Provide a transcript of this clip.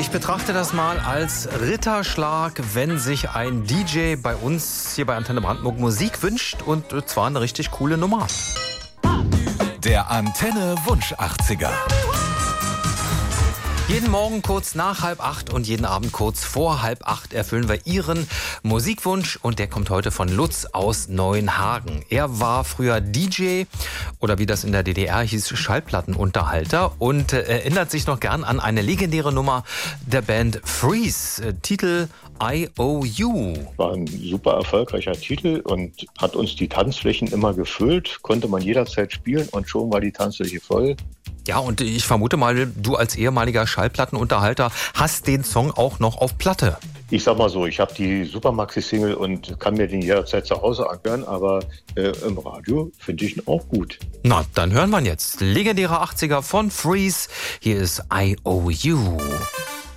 Ich betrachte das mal als Ritterschlag, wenn sich ein DJ bei uns hier bei Antenne Brandenburg Musik wünscht und zwar eine richtig coole Nummer. Der Antenne Wunsch 80er. Jeden Morgen kurz nach 7:30 und jeden Abend kurz vor 7:30 erfüllen wir Ihren Musikwunsch und der kommt heute von Lutz aus Neuenhagen. Er war früher DJ oder wie das in der DDR hieß, Schallplattenunterhalter und erinnert sich noch gern an eine legendäre Nummer der Band Freeze. Titel IOU. War ein super erfolgreicher Titel und hat uns die Tanzflächen immer gefüllt, konnte man jederzeit spielen und schon war die Tanzfläche voll. Ja, und ich vermute mal, du als ehemaliger Schallplattenunterhalter hast den Song auch noch auf Platte. Ich sag mal so, ich habe die Supermaxi-Single und kann mir den jederzeit zu Hause anhören, aber im Radio finde ich ihn auch gut. Na, dann hören wir ihn jetzt. Legendäre 80er von Freeze. Hier ist IOU.